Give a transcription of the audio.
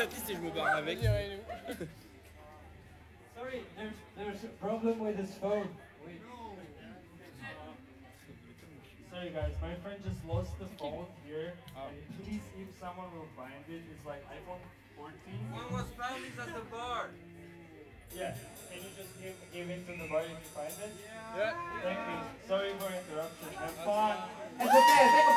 satisfait si je me barre avec. Sorry, there's a problem with his phone. Wait. Sorry guys, my friend just lost the phone here. Please, if someone will find it, it's like iPhone 14. One was found is at the bar. Yeah, can you just give it to the bar if you find it? Yeah. Thank you. Sorry for interruption. Have fun. And the best.